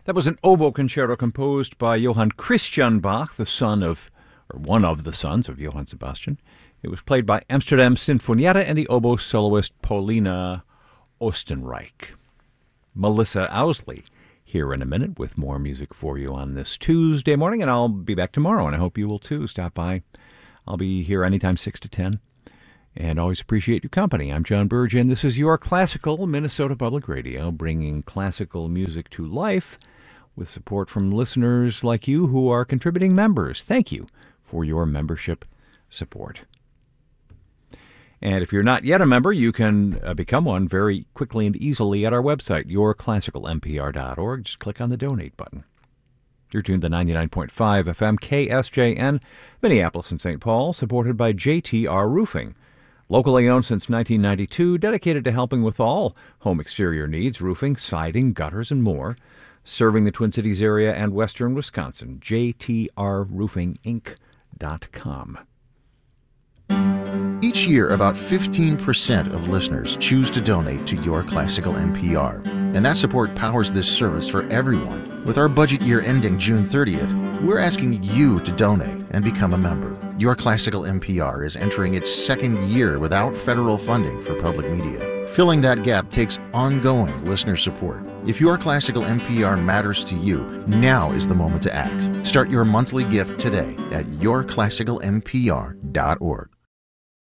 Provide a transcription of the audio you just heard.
That was an oboe concerto composed by Johann Christian Bach, the son of, or one of the sons of Johann Sebastian. It was played by Amsterdam Sinfonietta and the oboe soloist Paulina Oostenrijk. Melissa Owsley here in a minute with more music for you on this Tuesday morning, and I'll be back tomorrow, and I hope you will too. Stop by. I'll be here anytime 6 to 10, and always appreciate your company. I'm John Burge, and this is your Classical Minnesota Public Radio, bringing classical music to life with support from listeners like you who are contributing members. Thank you for your membership support. And if you're not yet a member, you can become one very quickly and easily at our website, yourclassicalmpr.org. Just click on the donate button. You're tuned to 99.5 FM KSJN, Minneapolis and St. Paul, supported by JTR Roofing. Locally owned since 1992, dedicated to helping with all home exterior needs, roofing, siding, gutters, and more. Serving the Twin Cities area and western Wisconsin, jtrroofinginc.com. Each year, about 15% of listeners choose to donate to Your Classical NPR. And that support powers this service for everyone. With our budget year ending June 30th, we're asking you to donate and become a member. Your Classical NPR is entering its second year without federal funding for public media. Filling that gap takes ongoing listener support. If Your Classical NPR matters to you, now is the moment to act. Start your monthly gift today at yourclassicalmpr.org.